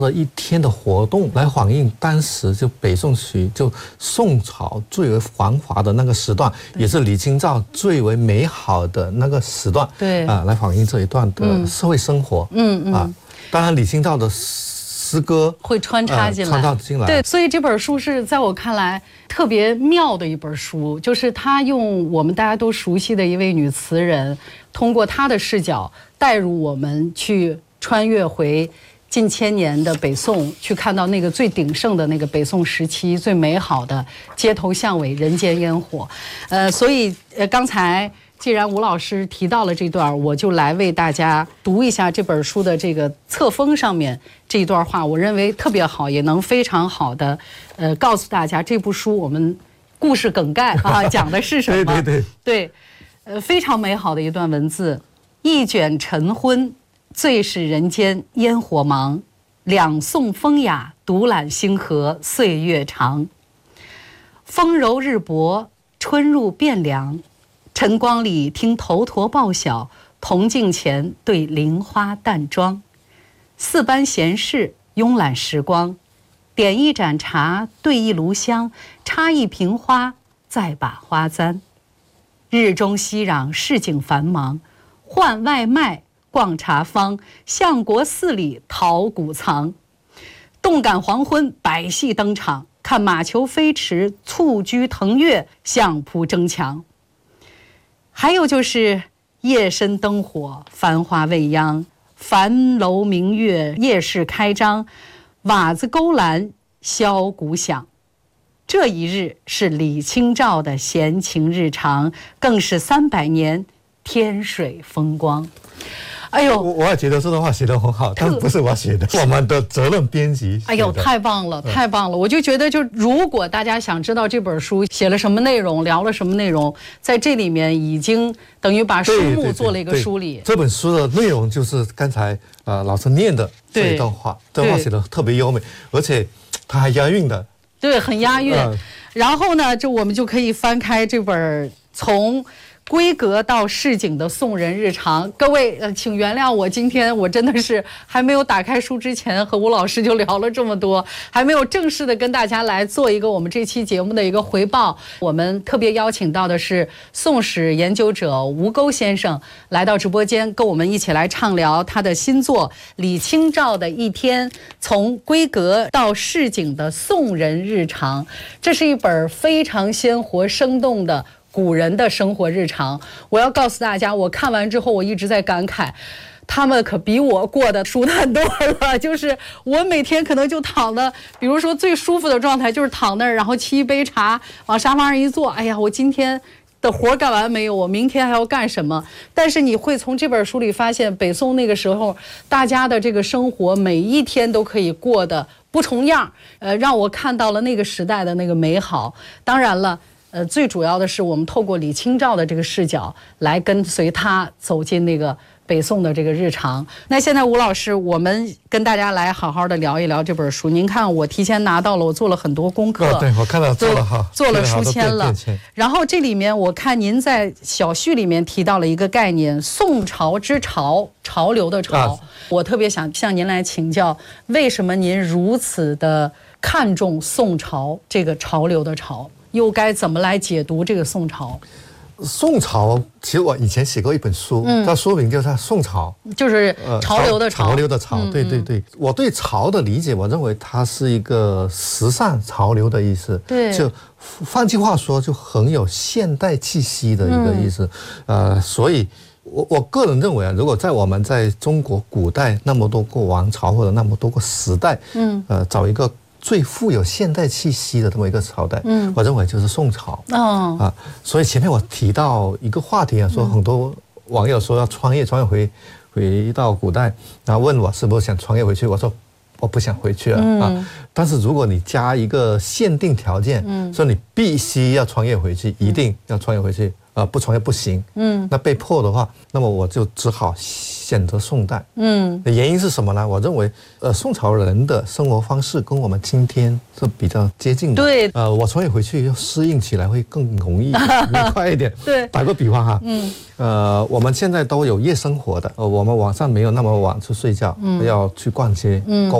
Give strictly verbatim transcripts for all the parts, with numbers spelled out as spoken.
一天的活动来反映当时就北宋时就宋朝最为繁华的那个时段，也是李清照最为美好的那个时段， 对啊、呃，来反映这一段的社会生活， 嗯嗯啊，当然李清照的诗歌会穿插进来， 呃、穿插进来， 对，所以这本书是在我看来特别妙的一本书，就是他用我们大家都熟悉的一位女词人，通过她的视角带入我们去穿越回近千年的北宋，去看到那个最鼎盛的那个北宋时期最美好的街头巷尾人间烟火。呃，所以呃，刚才既然吴老师提到了这段，我就来为大家读一下这本书的这个册封上面这一段话，我认为特别好，也能非常好的呃告诉大家这部书我们故事梗概啊讲的是什么。 对对对对，呃，非常美好的一段文字，一卷晨昏。最是人间烟火忙，两宋风雅，独揽星河岁月长。风柔日薄，春入汴梁，晨光里听头陀报晓，铜镜前对菱花淡妆。四班闲事，慵懒时光，点一盏茶，对一炉香，插一瓶花，再把花簪。日中熙攘，市井繁忙，换外卖。逛茶坊，相国寺里淘古藏，动感黄昏，百戏登场，看马球飞驰，蹴鞠腾跃，相扑争强。还有就是夜深灯火，繁华未央，樊楼明月，夜市开张，瓦子勾栏，箫鼓响。这一日是李清照的闲情日常，更是三百年天水风光。哎呦， 我我也觉得这段话写得很好，但不是我写的，我们的责任编辑。 哎呦，太棒了，太棒了！我就觉得，就如果大家想知道这本书写了什么内容，聊了什么内容，在这里面已经等于把书目做了一个梳理。 这本书的内容就是刚才呃老师念的这一段话，这段话写得特别优美，而且它还押韵的。 对，很押韵。嗯、然后呢，就我们就可以翻开这本从闺阁到市井的宋人日常。各位呃，请原谅我，今天我真的是还没有打开书之前和吴老师就聊了这么多，还没有正式的跟大家来做一个我们这期节目的一个回报。我们特别邀请到的是宋史研究者吴钩先生来到直播间，跟我们一起来畅聊他的新作《李清照的一天：从闺阁到市井的宋人日常》。这是一本非常鲜活生动的古人的生活日常。我要告诉大家，我看完之后我一直在感慨，他们可比我过得舒坦多了。就是我每天可能就躺的，比如说最舒服的状态就是躺那儿，然后沏一杯茶，往沙发上一坐，哎呀，我今天的活干完没有？我明天还要干什么？但是你会从这本书里发现，北宋那个时候大家的这个生活每一天都可以过得不重样，呃，让我看到了那个时代的那个美好。当然了，呃，最主要的是我们透过李清照的这个视角来跟随他走进那个北宋的这个日常。那现在吴老师，我们跟大家来好好的聊一聊这本书。您看，我提前拿到了，我做了很多功课， 哦、对我看到做了哈， 做了书签了。然后这里面我看您在小序里面提到了一个概念——宋朝之潮，潮流的潮。啊、我特别想向您来请教，为什么您如此的看重宋朝这个潮流的潮？又该怎么来解读这个宋朝？ 宋朝其实我以前写过一本书，嗯、它书名叫《宋朝》， 就是潮流的潮。 呃、潮流的潮，嗯、对对对。我对潮的理解，我认为它是一个时尚潮流的意思。 对， 就换句话说，就很有现代气息的一个意思。嗯、呃，所以我我个人认为啊，如果在我们在中国古代那么多个王朝或者那么多个时代，嗯，呃，找一个最富有现代气息的这么一个朝代，嗯，我认为就是宋朝。哦，啊，所以前面我提到一个话题啊，说很多网友说要穿越，穿越回回到古代，然后问我是不是想穿越回去，我说我不想回去了、嗯、啊。但是如果你加一个限定条件，嗯，说你必须要穿越回去，一定要穿越回去。呃，不穿越不行，嗯，那被迫的话，那么我就只好选择宋代，嗯，原因是什么呢？我认为，呃，宋朝人的生活方式跟我们今天是比较接近的，对，呃，我穿越回去要适应起来会更容易、更快一点，对，打个比方哈，嗯，呃，我们现在都有夜生活的，呃，我们晚上没有那么晚去睡觉，嗯，要去逛街、嗯、购物。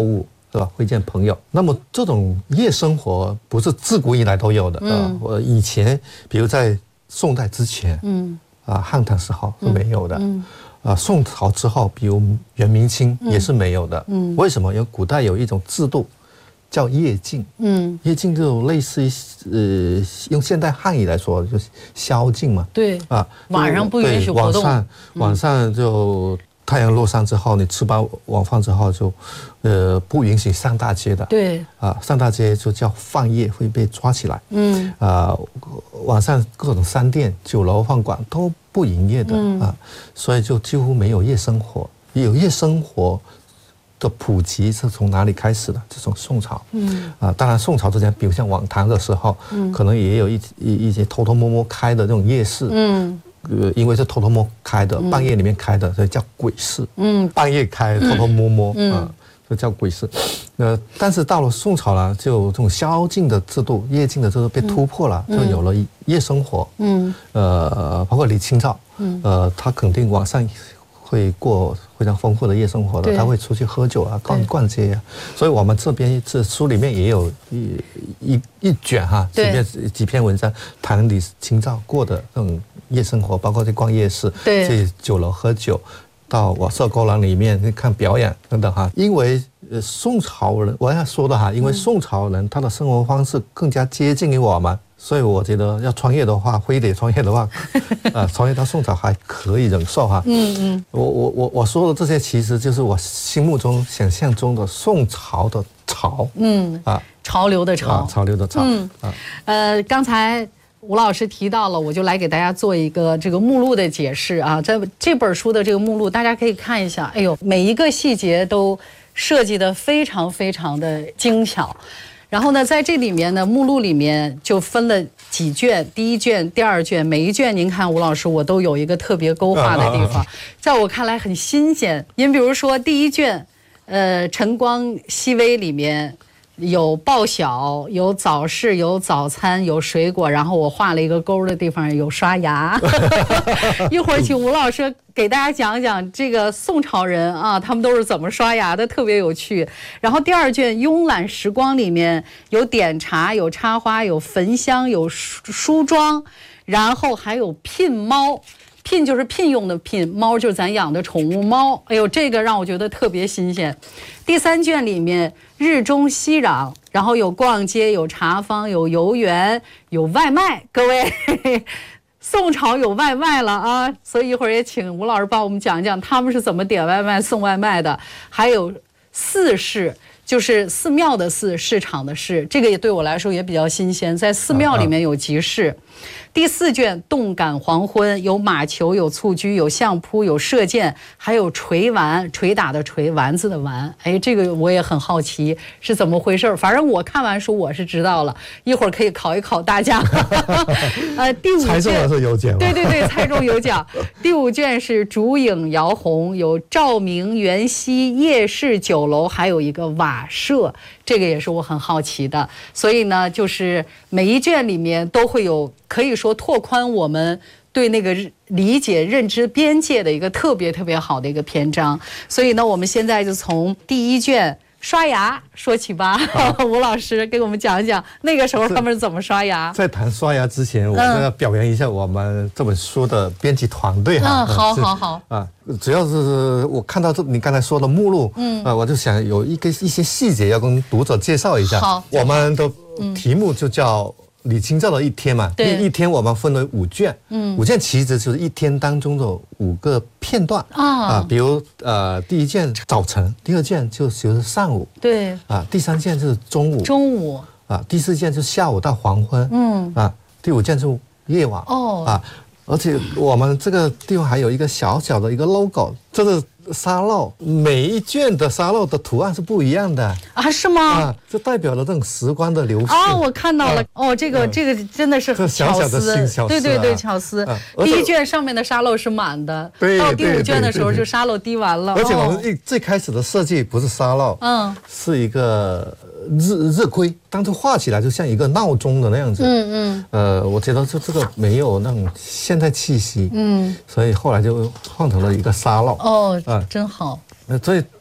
是吧？会见朋友。那么这种夜生活不是自古以来都有的啊、嗯。我以前，比如在宋代之前，嗯，啊，汉唐时候是没有的，嗯，啊，宋朝之后，比如元明清也是没有的，嗯。为什么？因为古代有一种制度叫夜禁，嗯，夜禁就类似于呃，用现代汉语来说就是宵禁嘛， 对，啊，晚上不允许活动， 晚上晚上就。太阳落山之后，你吃饱晚饭之后就，呃，不允许上大街的。对啊，上大街就叫放夜，会被抓起来。嗯啊，晚上各种商店、酒楼、饭馆都不营业的、嗯、啊，所以就几乎没有夜生活。有夜生活的普及是从哪里开始的？这种宋朝。嗯啊，当然宋朝之前，比如像晚唐的时候，嗯，可能也有一一一些偷偷摸摸开的这种夜市。嗯。呃，因为是偷偷摸开的，半夜里面开的，所以叫鬼市。嗯，半夜开，偷偷摸摸，嗯，啊，就叫鬼市。呃，但是到了宋朝呢，就这种宵禁的制度、夜禁的制度被突破了，嗯、就有了夜生活。嗯，呃，包括李清照，嗯，呃，他肯定晚上会过非常丰富的夜生活的，他会出去喝酒啊，逛逛街啊。所以我们这边这书里面也有一一一卷哈，里面几篇文章谈李清照过的这种夜生活，包括去逛夜市，去酒楼喝酒，到瓦舍沟廊里面去看表演等等哈。因为呃宋朝人，我要说的哈，因为宋朝人他的生活方式更加接近于我们。所以我觉得要创业的话，非得创业的话，啊，创业到宋朝还可以忍受哈。嗯嗯。我我我我说的这些，其实就是我心目中想象中的宋朝的潮。嗯啊， 潮流的潮。 啊，潮流的潮。嗯啊。 呃，刚才吴老师提到了，我就来给大家做一个这个目录的解释啊。这这本书的这个目录，大家可以看一下。哎呦，每一个细节都设计得非常非常的精巧。然后呢，在这里面呢，目录里面就分了几卷，第一卷、第二卷，每一卷您看吴老师我都有一个特别勾画的地方，在我看来很新鲜。您比如说第一卷，呃，晨光熹微里面有报晓，有早市，有早餐，有水果，然后我画了一个勾的地方有刷牙。一会儿请吴老师给大家讲讲这个宋朝人啊，他们都是怎么刷牙的，特别有趣。然后第二卷慵懒时光里面有点茶，有插花，有焚香，有梳妆，然后还有聘猫。聘就是聘用的聘，猫就是咱养的宠物猫。哎呦，这个让我觉得特别新鲜。第三卷里面日中熙攘，然后有逛街，有茶坊，有游园，有外卖。各位，嘿嘿，宋朝有外卖了啊！所以一会儿也请吴老师帮我们讲讲他们是怎么点外卖、送外卖的。还有寺市。就是寺庙的寺，市场的市，这个也对我来说也比较新鲜，在寺庙里面有集市。第四卷动感黄昏，有马球，有蹴鞠，有相扑，有射箭，还有锤丸，捶打的锤，丸子的丸。哎，这个我也很好奇是怎么回事，反正我看完书我是知道了，一会儿可以考一考大家。呃，第五卷猜中了是有奖， 对对对，猜中有奖。第五卷是烛影摇红，有照明园西夜市酒楼，还有一个瓦舍，这个也是我很好奇的。所以呢，就是每一卷里面都会有可以说拓宽我们对那个理解认知边界的一个特别特别好的一个篇章。所以呢，我们现在就从第一卷刷牙说起吧。吴老师给我们讲一讲那个时候他们是怎么刷牙。 在谈刷牙之前，我要表扬一下我们这本书的编辑团队哈。 嗯，好好好啊，主要是我看到这你刚才说的目录，嗯啊，我就想有一个一些细节要跟读者介绍一下。 好， 我们的题目就叫李清照的一天嘛，一一天我们分为五卷，嗯，五卷其实就是一天当中的五个片段啊，啊，比如呃第一卷早晨，第二卷就就是上午， 对， 啊，第三卷就是中午， 中午， 啊，第四卷就是下午到黄昏，嗯，啊，第五卷就是夜晚，哦，啊，而且我们这个地方还有一个小小的一个 logo， 这是沙漏，每一卷的沙漏的图案是不一样的啊？是吗？ 啊，这代表了这种时光的流逝啊！我看到了，哦，这个这个真的是巧思，小小的新巧思， 对对对，巧思。第一卷上面的沙漏是满的，到第五卷的时候就沙漏滴完了。 而且我们一最开始的设计不是沙漏，嗯，是一个日日晷，当初画起来就像一个闹钟的那样子，嗯嗯。呃，我觉得这这个没有那种现代气息，嗯，所以后来就换成了一个沙漏。 哦。啊，真好！ 呃，所以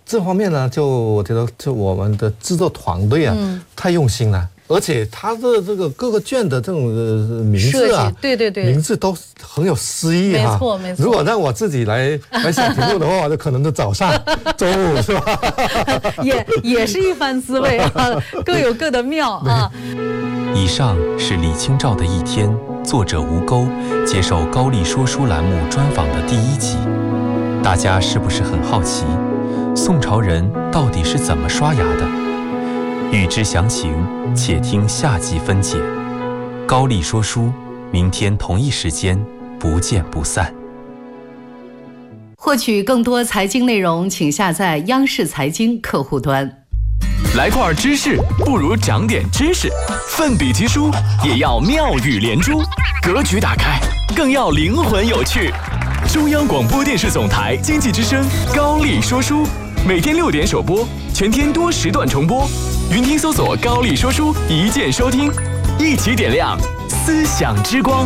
这方面呢，就我觉得就我们的制作团队啊，嗯、太用心了。而且它的这个各个卷的这种名字啊， 对对对， 名字都很有诗意哈。 没错没错。 如果让我自己来来想题目的话，就可能是早上、中午是吧？ 也也是一番滋味啊，各有各的妙啊。 以上是李清照的一天，作者吴钩接受高丽说书栏目专访的第一集。大家是不是很好奇，宋朝人到底是怎么刷牙的？欲知详情，且听下集分解。高丽说书，明天同一时间不见不散。 获取更多财经内容，请下载央视财经客户端。 来块知识，不如长点知识。奋笔疾书，也要妙语连珠。格局打开，更要灵魂有趣。中央广播电视总台经济之声高丽说书，每天六点首播，全天多时段重播。云听搜索高丽说书，一键收听，一起点亮思想之光。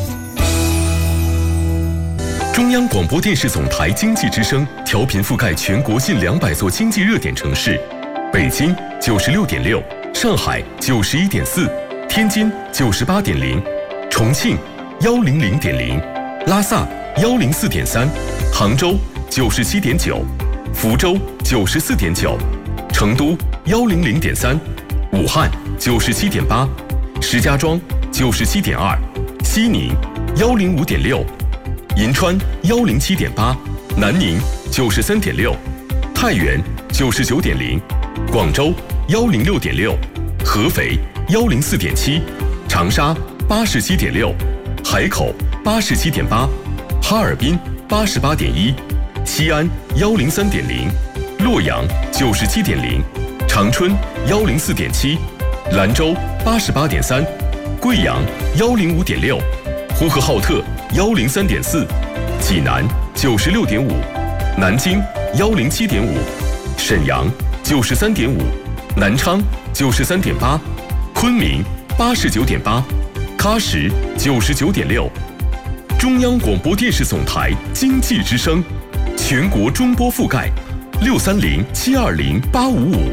中央广播电视总台经济之声调频覆盖全国近两百座经济热点城市，北京九十六点六，上海九十一点四，天津九十八点零，重庆幺零零点零，拉萨幺零四点三，杭州九十七点九，福州九十四点九，成都幺零零点三，武汉九十七点八，石家庄九十七点二，西宁幺零五点六，银川幺零七点八，南宁九十三点六，太原九十九点零，广州幺零六点六，合肥幺零四点七，长沙八十七点六，海口八十七点八，哈尔滨八十八点一，西安幺零三点零，洛阳九十七点零，长春幺零四点七，兰州八十八点三，贵阳幺零五点六，呼和浩特幺零三点四，济南九十六点五，南京幺零七点五，沈阳九十三点五，南昌九十三点八，昆明八十九点八，喀什九十九点六。中央广播电视总台经济之声，全国中波覆盖，六三零七二零八五五。